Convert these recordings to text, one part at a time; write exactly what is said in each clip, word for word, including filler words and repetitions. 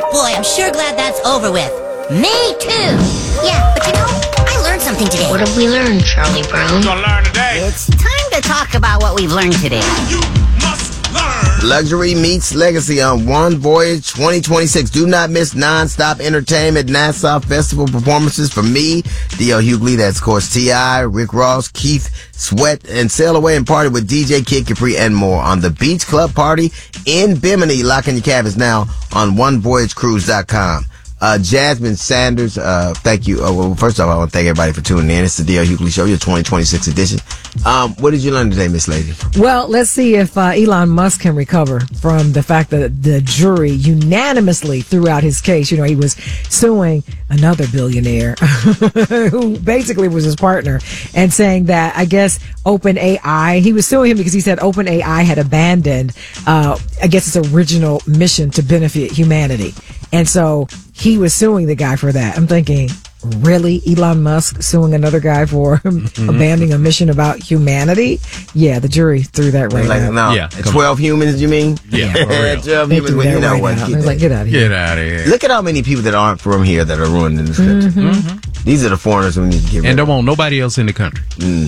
Boy, I'm sure glad that's over with. Me too. Yeah, but you know, I learned something today. What have we learned, Charlie Brown? We're gonna learn today. It's time to talk about what we've learned today. You must learn. Luxury meets legacy on One Voyage twenty twenty-six. Do not miss non-stop entertainment Nassau Festival performances from me, D L Hughley. That's, of course, T I, Rick Ross, Keith Sweat, and sail away and party with D J Kid Capri and more on the Beach Club Party in Bimini. Lock in your cabins now on one voyage cruise dot com. Uh, Jasmine Sanders, uh, thank you. Uh, well, first off, I want to thank everybody for tuning in. It's the D L Hughley Show, your twenty twenty-six edition. Um, what did you learn today, Miss Lady? Well, let's see if uh, Elon Musk can recover from the fact that the jury unanimously threw out his case. You know, he was suing another billionaire who basically was his partner and saying that, I guess, OpenAI, he was suing him because he said OpenAI had abandoned, uh, I guess, its original mission to benefit humanity. And so he was suing the guy for that. I'm thinking, really? Elon Musk suing another guy for mm-hmm. abandoning a mission about humanity? Yeah, the jury threw that right like, out. No, yeah, twelve on. humans, you mean? Yeah, twelve they humans. threw Well, that you know right what? out. Get, I was like, get out of here. Get out of here. Look at how many people that aren't from here that are ruined in this country. Mm-hmm. Mm-hmm. These are the foreigners we need to get rid And of. don't want nobody else in the country.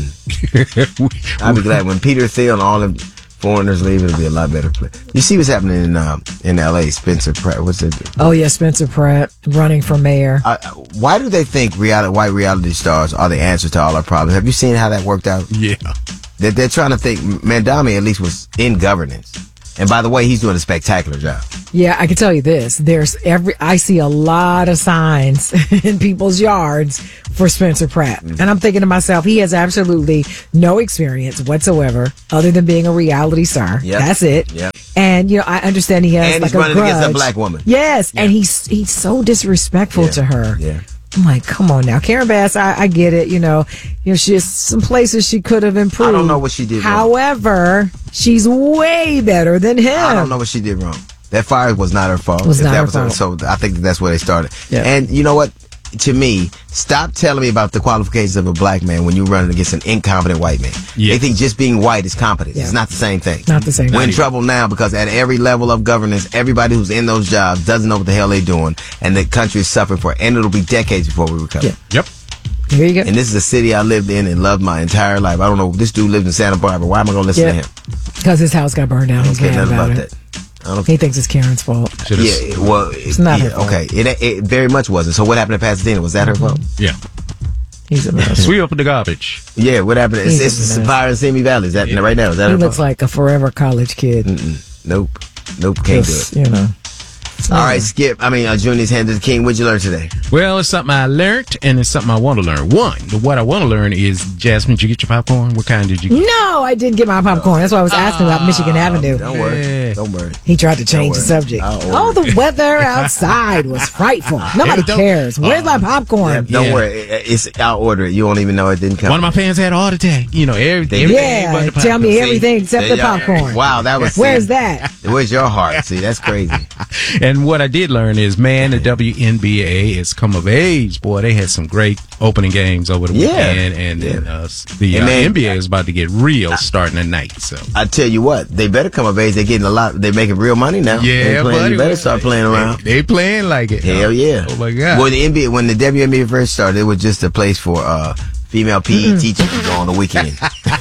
Mm. I'll be glad when Peter Thiel and all the foreigners leave, it'll be a lot better place. You see what's happening in um, in L A, Spencer Pratt. What's it? Oh, yeah, Spencer Pratt running for mayor. Uh, why do they think reality, white reality stars are the answer to all our problems? Have you seen how that worked out? Yeah. They're, they're trying to think, Mandami at least was in governance. And by the way, he's doing a spectacular job. Yeah, I can tell you this. There's every, I see a lot of signs in people's yards for Spencer Pratt. Mm-hmm. And I'm thinking to myself, he has absolutely no experience whatsoever other than being a reality star. Yep. That's it. Yep. And, you know, I understand he has And like he's a running grudge. against a black woman. Yes. Yeah. And he's, he's so disrespectful Yeah. to her. Yeah. I'm like, come on now. Karen Bass, I, I get it. You know, you know, she has some places she could have improved. I don't know what she did wrong. However, she's way better than him. I don't know what she did wrong. That fire was not her fault. Was If not that her was fault. So I think that that's where they started. Yeah. And you know what? To me, stop telling me about the qualifications of a black man when you're running against an incompetent white man. Yeah. They think just being white is competence. Yeah. It's not the same thing. Not the same We're in thing. trouble now because at every level of governance, everybody who's in those jobs doesn't know what the hell they're doing, and the country is suffering for it, and it'll be decades before we recover. Yeah. Yep. Here you go. And this is a city I lived in and loved my entire life. I don't know. This dude lives in Santa Barbara. Why am I going to listen Yeah. to him? Because his house got burned down. I don't He's care mad nothing about, about it. that. I don't He thinks it's Karen's fault. Should've- Yeah, it- well, it's not yeah, her fault. okay. It, it very much wasn't. So what happened in Pasadena? Was that her fault? Yeah. He's a mess. Sweep up the garbage. Yeah, what happened? It's, He's it's a mess. Sapphire and Simi Valley. Is that Yeah. right now? Is that He her looks fault? like a forever college kid. Mm-mm. Nope. Nope. Can't Just, do it. you know. All right, Skip. I mean, uh, Junior's hand to the king. What'd you learn today? Well, it's something I learned, and it's something I want to learn. One, the, what I want to learn is, Jasmine, did you get your popcorn? What kind did you get? No, I didn't get my popcorn. That's why I was asking about Michigan Avenue. Don't worry. Yeah. Don't worry. He tried to change the worry. subject. I'll order Oh, the it. weather outside was frightful. Nobody don't- cares. Where's my Yeah, popcorn? don't Yeah. worry. It- It's I'll order it. You won't even know it didn't come. One of my fans had a heart attack. You know, everything. everything Yeah, but the tell me popcorn. everything except There the y'all- popcorn. Wow, that was. Where's see, that? Where's your heart? See, that's crazy. And what I did learn is, man, the W N B A has come of age. Boy, they had some great opening games over the Yeah. weekend, and, and uh, the And uh, man- N B A is about to get real starting tonight. So I tell you what, they better come of age. They're getting a lot. They're making real money now. yeah, They're playing, buddy, you better start playing around. They, they playing like it. Hell yeah. Oh my God. Well, the N B A, when the W N B A first started, it was just a place for uh, female P E teachers to go on the weekend.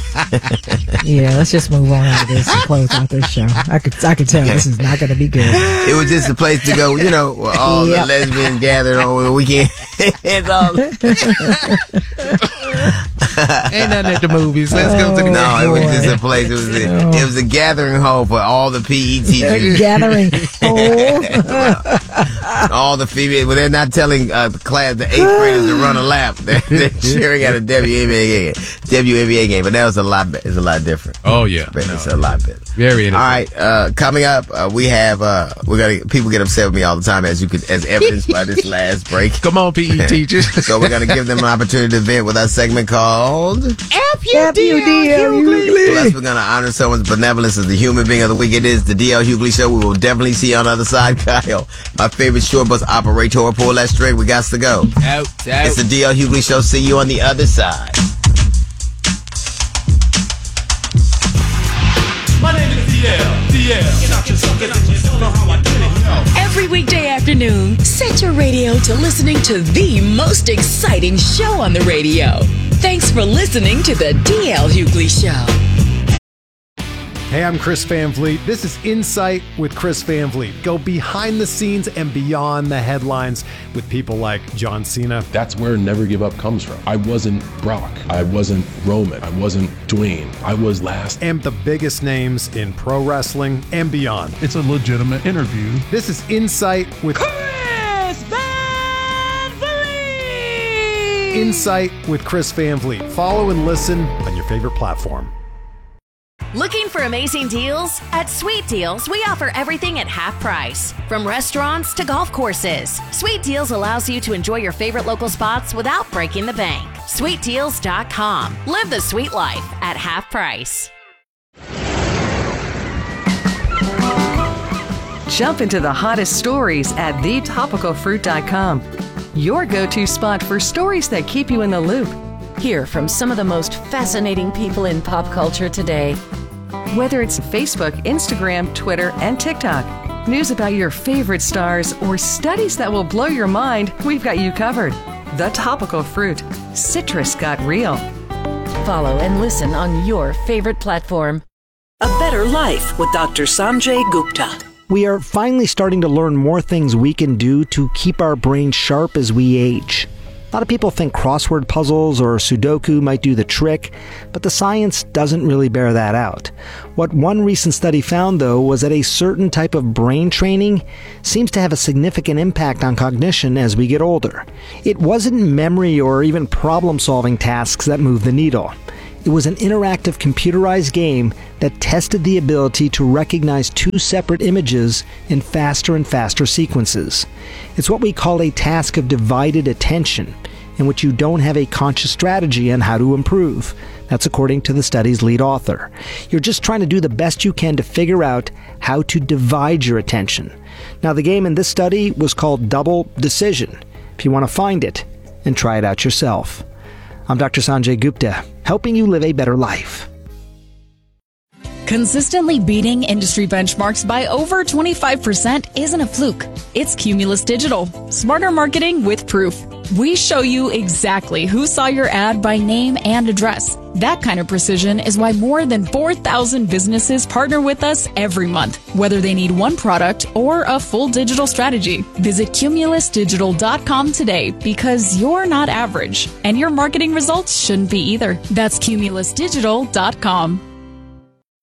Yeah, let's just move on out of this and close out this show. I could, I could tell this is not going to be good. It was just a place to go, you know, where all Yep. the lesbians gathered on the weekend. It's all, Ain't nothing at the movies. Let's go to the no, it was boy. just a place. It was a, it was a gathering hall for all the P E teachers, Gathering. Oh, all the female. Well, they're not telling uh, the class, the eighth graders to run a lap. They're, they're cheering at a W N B A game, W N B A game, but that was a lot. It's a lot different. Oh yeah, But no, it's a lot better. very All right, uh, coming up, uh, we have, uh, we're gonna, people get upset with me all the time, as you could, as evidenced by this last break. Come on, P E teachers. So we're gonna give them an opportunity to vent with our segment called F U D L Hughley. Plus we're gonna honor someone's benevolence as the human being of the week. It is the D L Hughley Show. We will definitely see you on the other side. Kyle, my favorite short bus operator, pull that string. We got to go. out, It's the D L Hughley Show. See you on the other side. My name is D L. D L. Get out your suckers and you don't know how I do it. Every weekday after afternoon, set your radio to listening to the most exciting show on the radio. Thanks for listening to the D L Hughley Show. Hey, I'm Chris Van Vliet. This is Insight with Chris Van Vliet. Go behind the scenes and beyond the headlines with people like John Cena. That's where Never Give Up comes from. I wasn't Brock. I wasn't Roman. I wasn't Dwayne. I was last. And the biggest names in pro wrestling and beyond. It's a legitimate interview. This is Insight with Chris Van Vliet! Insight with Chris Van Vliet. Follow and listen on your favorite platform. Looking for amazing deals? At Sweet Deals, we offer everything at half price. From restaurants to golf courses, Sweet Deals allows you to enjoy your favorite local spots without breaking the bank. sweet deals dot com. Live the sweet life at half price. Jump into the hottest stories at the topical fruit dot com. Your go-to spot for stories that keep you in the loop. Hear from some of the most fascinating people in pop culture today. Whether it's Facebook, Instagram, Twitter, and TikTok, news about your favorite stars, or studies that will blow your mind, we've got you covered. The Topical Fruit. Citrus got real. Follow and listen on your favorite platform. A Better Life with Doctor Sanjay Gupta. We are finally starting to learn more things we can do to keep our brains sharp as we age. A lot of people think crossword puzzles or Sudoku might do the trick, but the science doesn't really bear that out. What one recent study found, though, was that a certain type of brain training seems to have a significant impact on cognition as we get older. It wasn't memory or even problem-solving tasks that moved the needle. It was an interactive computerized game that tested the ability to recognize two separate images in faster and faster sequences. It's what we call a task of divided attention, in which you don't have a conscious strategy on how to improve. That's according to the study's lead author. You're just trying to do the best you can to figure out how to divide your attention. Now, the game in this study was called Double Decision. If you want to find it and try it out yourself. I'm Doctor Sanjay Gupta, helping you live a better life. Consistently beating industry benchmarks by over twenty-five percent isn't a fluke. It's Cumulus Digital. Smarter marketing with proof. We show you exactly who saw your ad by name and address. That kind of precision is why more than four thousand businesses partner with us every month, whether they need one product or a full digital strategy. Visit cumulus digital dot com today, because you're not average, and your marketing results shouldn't be either. That's cumulus digital dot com.